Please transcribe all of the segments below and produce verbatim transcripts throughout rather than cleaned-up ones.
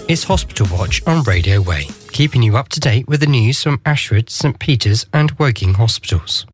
It's Hospital Watch on Radio Way, keeping you up to date with the news from Ashford, St Peter's and Woking hospitals.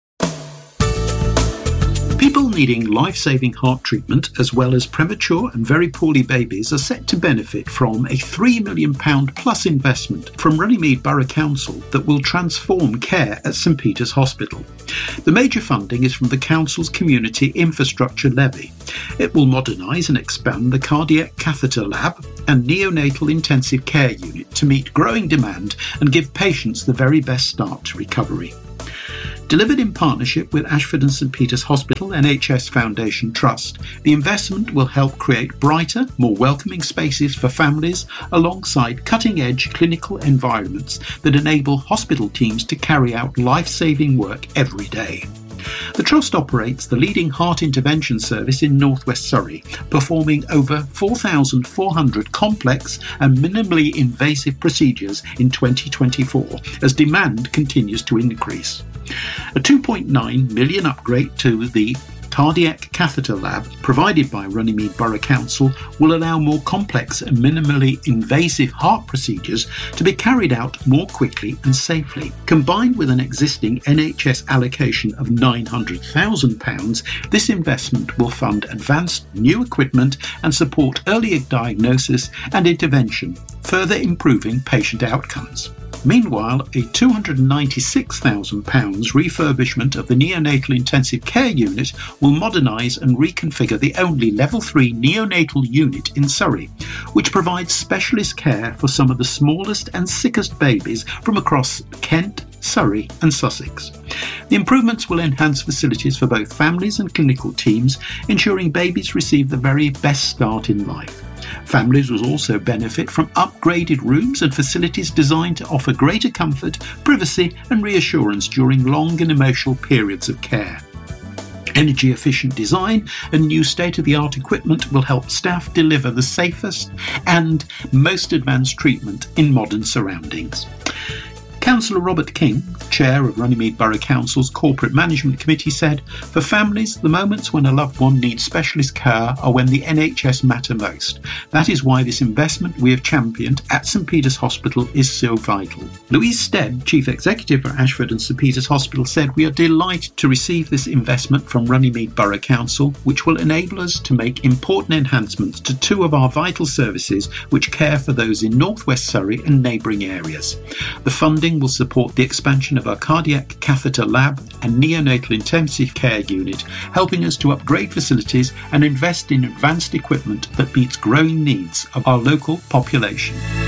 People needing life-saving heart treatment, as well as premature and very poorly babies, are set to benefit from a three million pounds plus investment from Runnymede Borough Council that will transform care at St Peter's Hospital. The major funding is from the Council's Community Infrastructure Levy. It will modernise and expand the Cardiac Catheter Lab and Neonatal Intensive Care Unit to meet growing demand and give patients the very best start to recovery. Delivered in partnership with Ashford and St Peter's Hospital N H S Foundation Trust, the investment will help create brighter, more welcoming spaces for families alongside cutting-edge clinical environments that enable hospital teams to carry out life-saving work every day. The Trust operates the leading heart intervention service in North West Surrey, performing over four thousand four hundred complex and minimally invasive procedures in twenty twenty-four as demand continues to increase. A two point nine million pounds upgrade to the Cardiac Catheter Lab provided by Runnymede Borough Council will allow more complex and minimally invasive heart procedures to be carried out more quickly and safely. Combined with an existing N H S allocation of nine hundred thousand pounds, this investment will fund advanced new equipment and support earlier diagnosis and intervention, further improving patient outcomes. Meanwhile, a two hundred ninety-six thousand pounds refurbishment of the Neonatal Intensive Care Unit will modernise and reconfigure the only Level three neonatal unit in Surrey, which provides specialist care for some of the smallest and sickest babies from across Kent, Surrey and Sussex. The improvements will enhance facilities for both families and clinical teams, ensuring babies receive the very best start in life. Families will also benefit from upgraded rooms and facilities designed to offer greater comfort, privacy and reassurance during long and emotional periods of care. Energy-efficient design and new state-of-the-art equipment will help staff deliver the safest and most advanced treatment in modern surroundings. Councillor Robert King, Chair of Runnymede Borough Council's Corporate Management Committee, said, "For families, the moments when a loved one needs specialist care are when the N H S matter most. That is why this investment we have championed at St Peter's Hospital is so vital." Louise Stead, Chief Executive for Ashford and St Peter's Hospital, said, "We are delighted to receive this investment from Runnymede Borough Council, which will enable us to make important enhancements to two of our vital services which care for those in North West Surrey and neighbouring areas. The funding will support the expansion of our Cardiac Catheter Lab and Neonatal Intensive Care Unit, helping us to upgrade facilities and invest in advanced equipment that meets growing needs of our local population."